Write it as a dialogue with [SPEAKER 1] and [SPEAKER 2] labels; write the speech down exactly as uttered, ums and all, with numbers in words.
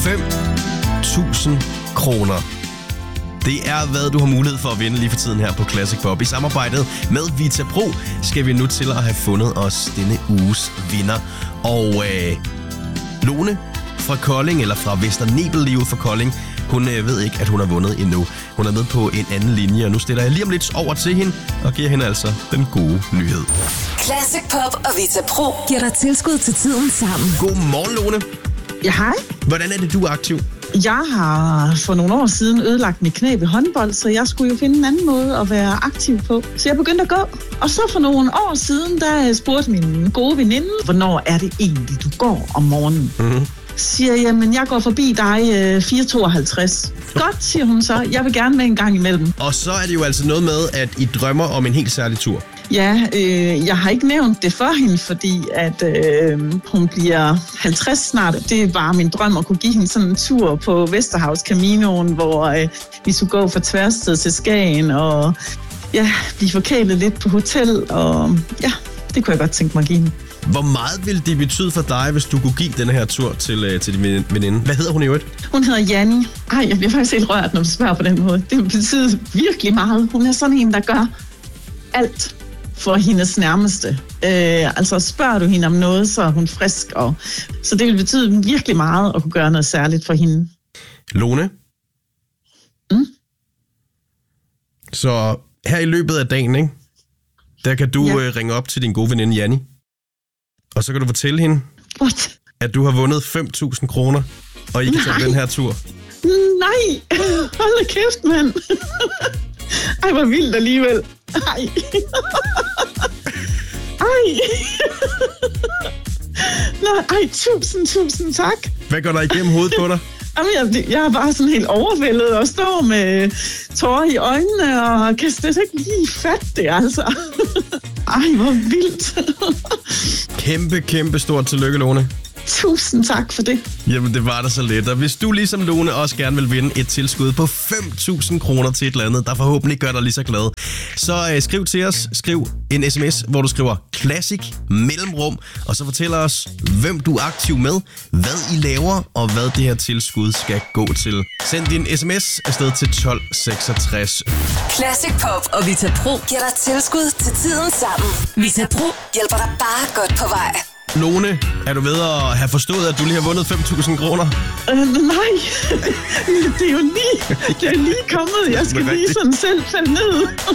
[SPEAKER 1] fem tusind kroner. Det er, hvad du har mulighed for at vinde lige for tiden her på Classic Pop. I samarbejdet med Vita Pro skal vi nu til at have fundet os denne uges vinder. Og øh, Lone fra Kolding, eller fra Vesternebel lige ud fra Kolding, hun øh, ved ikke, at hun har vundet endnu. Hun er med på en anden linje, og nu stiller jeg lige om lidt over til hende og giver hende altså den gode nyhed.
[SPEAKER 2] Classic Pop og Vita Pro giver dig tilskud til tiden sammen.
[SPEAKER 1] Godmorgen, Lone.
[SPEAKER 3] Ja, hej.
[SPEAKER 1] Hvordan er det, du er aktiv?
[SPEAKER 3] Jeg har for nogle år siden ødelagt mit knæ ved håndbold, så jeg skulle jo finde en anden måde at være aktiv på. Så jeg begyndte at gå. Og så for nogle år siden, der spurgte min gode veninde, hvornår er det egentlig, du går om morgenen? Mm-hmm. Siger jeg, men jeg går forbi dig øh, fire tooghalvtreds. Godt, siger hun så. Jeg vil gerne med en gang imellem.
[SPEAKER 1] Og så er det jo altså noget med, at I drømmer om en helt særlig tur.
[SPEAKER 3] Ja, øh, jeg har ikke nævnt det for hende, fordi at øh, hun bliver halvtreds snart. Det er bare min drøm at kunne give hende sådan en tur på Vesterhavs Caminoen, hvor øh, vi skulle gå fra Tværsted til Skagen og ja, blive forkælet lidt på hotel. Og ja, det kunne jeg godt tænke mig at give hende.
[SPEAKER 1] Hvor meget ville det betyde for dig, hvis du kunne give denne her tur til, til din veninde? Hvad hedder hun i øvrigt?
[SPEAKER 3] Hun hedder Janni. Ej, jeg bliver faktisk helt rørt, når du spørger på den måde. Det betyder virkelig meget. Hun er sådan en, der gør alt for hendes nærmeste. Øh, altså spørger du hende om noget, så er hun frisk. Og, så det vil betyde virkelig meget at kunne gøre noget særligt for hende.
[SPEAKER 1] Lone?
[SPEAKER 3] Mm?
[SPEAKER 1] Så her i løbet af dagen, ikke? Der kan du
[SPEAKER 3] ja.
[SPEAKER 1] øh, ringe op til din gode veninde Janni. Og så kan du fortælle hende,
[SPEAKER 3] What?
[SPEAKER 1] at du har vundet fem tusind kroner, og I kan tage den her tur.
[SPEAKER 3] Nej! Hold da kæft, mand! Ej, hvor vildt alligevel. Ej. Ej. Nå, ej, tusind, tusind tak.
[SPEAKER 1] Hvad går der igennem hovedet på dig?
[SPEAKER 3] Jamen, jeg, jeg er bare sådan helt overvældet og står med tårer i øjnene og kan slet ikke lige fatte det, altså. Ej, hvor vildt.
[SPEAKER 1] Kæmpe, kæmpe stort tillykke, Lone.
[SPEAKER 3] Tusind tak for det.
[SPEAKER 1] Jamen, det var da så let. Og hvis du ligesom Lone også gerne vil vinde et tilskud på fem tusind kroner til et eller andet, der forhåbentlig gør dig lige så glad, så øh, skriv til os. Skriv en sms, hvor du skriver Classic mellemrum, og så fortæller os, hvem du er aktiv med, hvad I laver, og hvad det her tilskud skal gå til. Send din sms afsted til tolv seksogtres.
[SPEAKER 2] Classic Pop og Vita Pro giver dig tilskud til tiden sammen. Vita Pro hjælper dig bare godt på vej.
[SPEAKER 1] Lone, er du ved at have forstået, at du lige har vundet fem tusind kroner?
[SPEAKER 3] Øh, nej, det er jo lige, det er lige kommet. Jeg skal lige sådan selv falde ned.